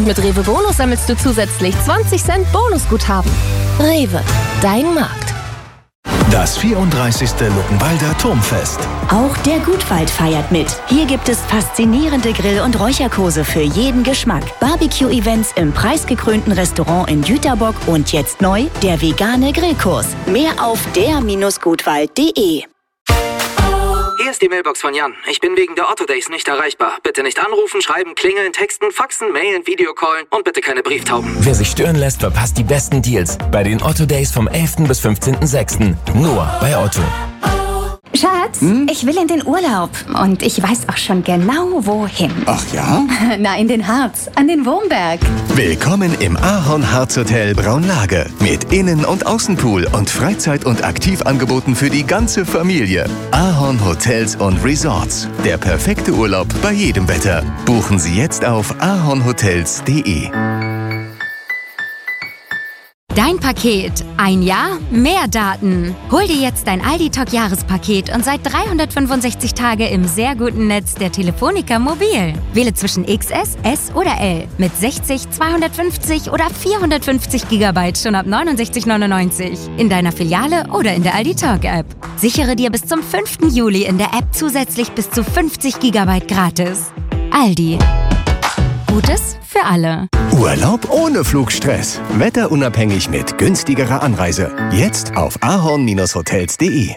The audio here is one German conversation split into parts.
Und mit Rewe Bonus sammelst du zusätzlich 20 Cent Bonusguthaben. Rewe, dein Markt. Das 34. Luckenwalder Turmfest. Auch der Gutwald feiert mit. Hier gibt es faszinierende Grill- und Räucherkurse für jeden Geschmack. Barbecue-Events im preisgekrönten Restaurant in Jüterbock und jetzt neu der vegane Grillkurs. Mehr auf der-gutwald.de. Hier ist die Mailbox von Jan. Ich bin wegen der Otto Days nicht erreichbar. Bitte nicht anrufen, schreiben, klingeln, texten, faxen, mailen, Videocallen und bitte keine Brieftauben. Wer sich stören lässt, verpasst die besten Deals bei den Otto Days vom 11. bis 15.06. Nur bei Otto. Schatz, ich will in den Urlaub und ich weiß auch schon genau, wohin. Ach ja? Na, in den Harz, an den Wurmberg. Willkommen im Ahorn Harz Hotel Braunlage. Mit Innen- und Außenpool und Freizeit- und Aktivangeboten für die ganze Familie. Ahorn Hotels und Resorts. Der perfekte Urlaub bei jedem Wetter. Buchen Sie jetzt auf ahornhotels.de. Dein Paket. Ein Jahr, mehr Daten. Hol dir jetzt dein Aldi-Talk-Jahrespaket und seit 365 Tage im sehr guten Netz der Telefonica Mobil. Wähle zwischen XS, S oder L mit 60, 250 oder 450 GB schon ab 69,99 in deiner Filiale oder in der Aldi-Talk-App. Sichere dir bis zum 5. Juli in der App zusätzlich bis zu 50 GB gratis. Aldi. Gutes für alle. Urlaub ohne Flugstress. Wetterunabhängig mit günstigerer Anreise. Jetzt auf ahorn-hotels.de.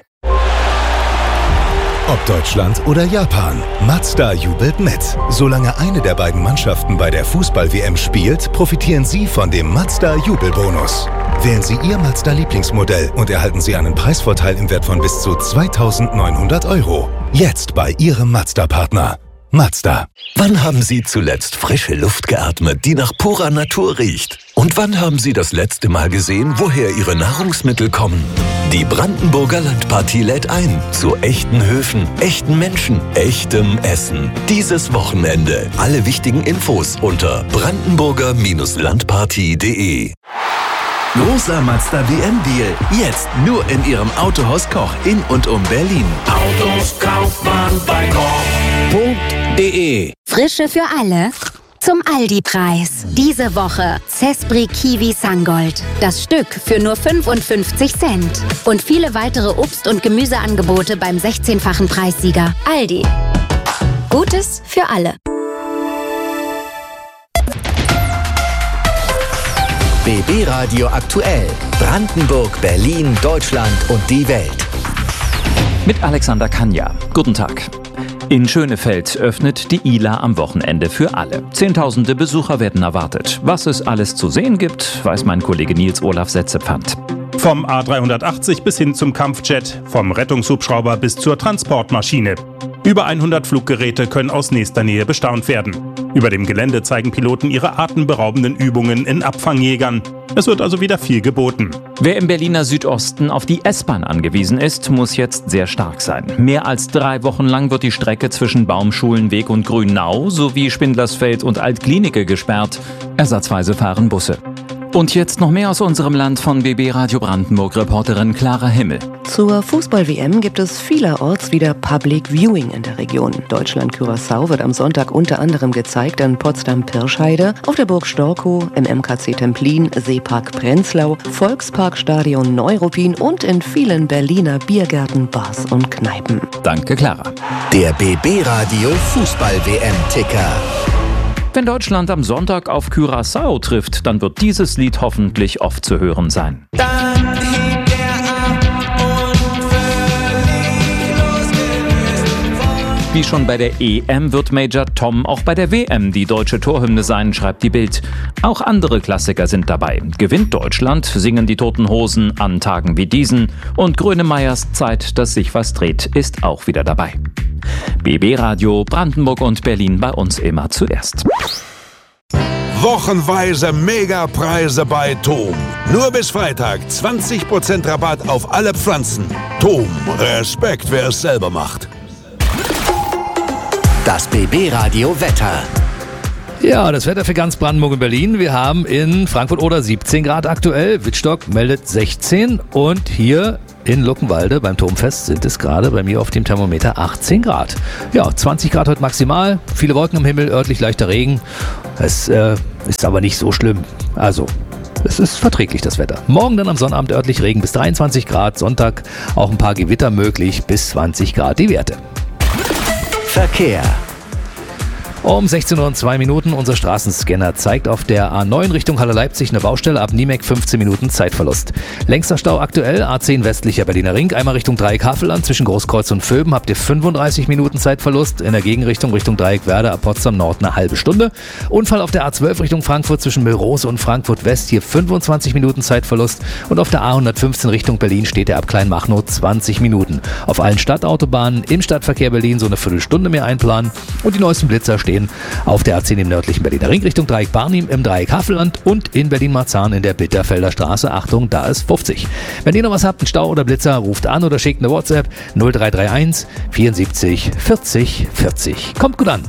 Ob Deutschland oder Japan, Mazda jubelt mit. Solange eine der beiden Mannschaften bei der Fußball-WM spielt, profitieren Sie von dem Mazda-Jubelbonus. Wählen Sie Ihr Mazda-Lieblingsmodell und erhalten Sie einen Preisvorteil im Wert von bis zu 2.900 €. Jetzt bei Ihrem Mazda-Partner. Mazda. Wann haben Sie zuletzt frische Luft geatmet, die nach purer Natur riecht? Und wann haben Sie das letzte Mal gesehen, woher Ihre Nahrungsmittel kommen? Die Brandenburger Landpartie lädt ein zu echten Höfen, echten Menschen, echtem Essen. Dieses Wochenende. Alle wichtigen Infos unter brandenburger-landpartie.de. Großer Mazda WM-Deal. Jetzt nur in Ihrem Autohaus Koch in und um Berlin. Autos kauft man bei Koch.de. Frische für alle. Zum Aldi-Preis. Diese Woche Cespri Kiwi Sangold. Das Stück für nur 55 Cent. Und viele weitere Obst- und Gemüseangebote beim 16-fachen Preissieger. Aldi. Gutes für alle. BB Radio aktuell. Brandenburg, Berlin, Deutschland und die Welt. Mit Alexander Kanja. Guten Tag. In Schönefeld öffnet die ILA am Wochenende für alle. Zehntausende Besucher werden erwartet. Was es alles zu sehen gibt, weiß mein Kollege Nils Olaf Setzepfand. Vom A380 bis hin zum Kampfjet, vom Rettungshubschrauber bis zur Transportmaschine. Über 100 Fluggeräte können aus nächster Nähe bestaunt werden. Über dem Gelände zeigen Piloten ihre atemberaubenden Übungen in Abfangjägern. Es wird also wieder viel geboten. Wer im Berliner Südosten auf die S-Bahn angewiesen ist, muss jetzt sehr stark sein. Mehr als 3 Wochen lang wird die Strecke zwischen Baumschulenweg und Grünau sowie Spindlersfeld und Altklinike gesperrt. Ersatzweise fahren Busse. Und jetzt noch mehr aus unserem Land von BB Radio Brandenburg-Reporterin Clara Himmel. Zur Fußball-WM gibt es vielerorts wieder Public Viewing in der Region. Deutschland-Curaçao wird am Sonntag unter anderem gezeigt in Potsdam-Pirschheide, auf der Burg Storkow, im MKC Templin, Seepark Prenzlau, Volksparkstadion Neuruppin und in vielen Berliner Biergärten, Bars und Kneipen. Danke, Clara. Der BB Radio Fußball-WM-Ticker. Wenn Deutschland am Sonntag auf Curaçao trifft, dann wird dieses Lied hoffentlich oft zu hören sein. Wie schon bei der EM wird Major Tom auch bei der WM die deutsche Torhymne sein, schreibt die Bild. Auch andere Klassiker sind dabei. Gewinnt Deutschland, singen die Toten Hosen an Tagen wie diesen. Und Grönemeyers Zeit, dass sich was dreht, ist auch wieder dabei. BB Radio Brandenburg und Berlin bei uns immer zuerst. Wochenweise Megapreise bei TOM. Nur bis Freitag 20% Rabatt auf alle Pflanzen. TOM, Respekt, wer es selber macht. Das BB Radio Wetter. Ja, das Wetter für ganz Brandenburg und Berlin. Wir haben in Frankfurt-Oder 17 Grad aktuell. Wittstock meldet 16 und hier in Luckenwalde beim Turmfest sind es gerade bei mir auf dem Thermometer 18 Grad. Ja, 20 Grad heute maximal, viele Wolken am Himmel, örtlich leichter Regen. Es ist aber nicht so schlimm. Also, es ist verträglich, das Wetter. Morgen dann am Sonnabend örtlich Regen bis 23 Grad, Sonntag auch ein paar Gewitter möglich, bis 20 Grad die Werte. Verkehr. Um 16:02 Uhr, unser Straßenscanner zeigt auf der A9 Richtung Halle Leipzig eine Baustelle ab Niemek 15 Minuten Zeitverlust. Längster Stau aktuell A10 westlicher Berliner Ring, einmal Richtung Dreieck Havelland zwischen Großkreuz und Vöben habt ihr 35 Minuten Zeitverlust. In der Gegenrichtung Richtung Dreieck Werder ab Potsdam Nord eine halbe Stunde. Unfall auf der A12 Richtung Frankfurt zwischen Müllrose und Frankfurt West, hier 25 Minuten Zeitverlust. Und auf der A115 Richtung Berlin steht er ab Kleinmachnow 20 Minuten. Auf allen Stadtautobahnen im Stadtverkehr Berlin so eine Viertelstunde mehr einplanen. Und die neuesten Blitzer stehen auf der A10 im nördlichen Berliner Ring Richtung Dreieck Barnim im Dreieck Havelland und in Berlin-Marzahn in der Bitterfelder Straße. Achtung, da ist 50. Wenn ihr noch was habt, einen Stau oder Blitzer, ruft an oder schickt eine WhatsApp 0331 74 40 40. Kommt gut an.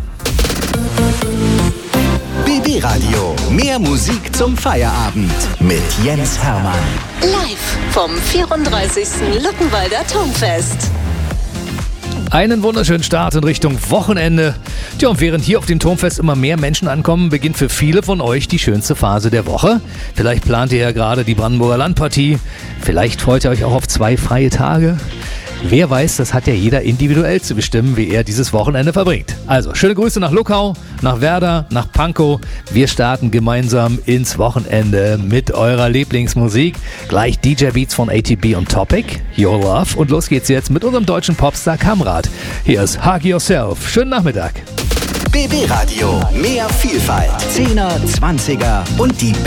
BB Radio. Mehr Musik zum Feierabend mit Jens Hermann. Live vom 34. Luckenwalder Turmfest. Einen wunderschönen Start in Richtung Wochenende. Tja, und während hier auf dem Turmfest immer mehr Menschen ankommen, beginnt für viele von euch die schönste Phase der Woche. Vielleicht plant ihr ja gerade die Brandenburger Landpartie. Vielleicht freut ihr euch auch auf 2 freie Tage. Wer weiß, das hat ja jeder individuell zu bestimmen, wie er dieses Wochenende verbringt. Also, schöne Grüße nach Luckau, nach Werder, nach Pankow. Wir starten gemeinsam ins Wochenende mit eurer Lieblingsmusik. Gleich DJ Beats von ATB und Topic, Your Love. Und los geht's jetzt mit unserem deutschen Popstar Kamrat. Hier ist Hug Yourself. Schönen Nachmittag. BB Radio. Mehr Vielfalt. 10er, 20er und die